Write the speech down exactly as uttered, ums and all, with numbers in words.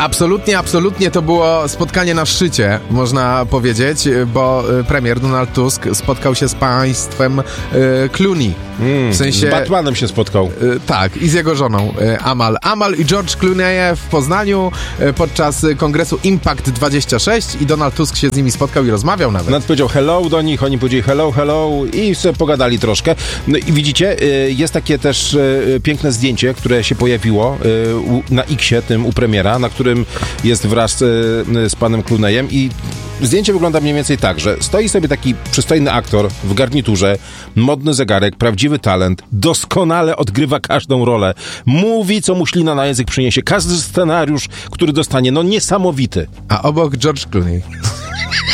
Absolutnie, absolutnie to było spotkanie na szczycie, można powiedzieć, bo premier Donald Tusk spotkał się z państwem e, Clooney. Mm, w sensie, z Batmanem się spotkał. E, tak, i z jego żoną e, Amal. Amal i George Clooney w Poznaniu e, podczas kongresu Impact dwadzieścia sześć i Donald Tusk się z nimi spotkał i rozmawiał nawet. Nad powiedział hello do nich, oni powiedzieli hello, hello i sobie pogadali troszkę. No i widzicie, jest takie też piękne zdjęcie, które się pojawiło na X-ie, tym u premiera, na którym jest wraz z panem Clooneyem i zdjęcie wygląda mniej więcej tak, że stoi sobie taki przystojny aktor w garniturze, modny zegarek, prawdziwy talent, doskonale odgrywa każdą rolę, mówi, co mu ślina na język przyniesie, każdy scenariusz, który dostanie, no niesamowity. A obok George Clooney.